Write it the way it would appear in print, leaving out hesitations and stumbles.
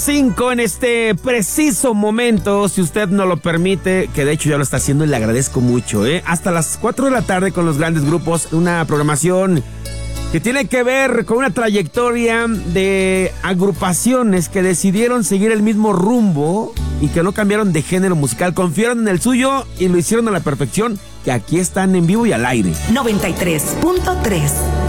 5 en este preciso momento, si usted no lo permite, que de hecho ya lo está haciendo y le agradezco mucho, hasta las 4 de la tarde con los grandes grupos, una programación que tiene que ver con una trayectoria de agrupaciones que decidieron seguir el mismo rumbo y que no cambiaron de género musical, confiaron en el suyo y lo hicieron a la perfección, que aquí están en vivo y al aire. 93.3